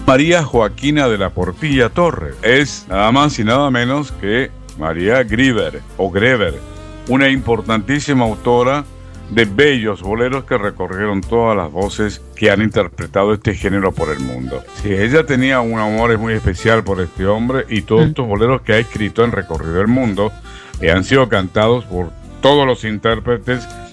María Joaquina de la Portilla Torres. Es nada más y nada menos que María Grever, una importantísima autora de bellos boleros que recorrieron todas las voces que han interpretado este género por el mundo. Sí, ella tenía un amor muy especial por este hombre, y todos estos boleros que ha escrito han recorrido el mundo y han sido cantados por todos los intérpretes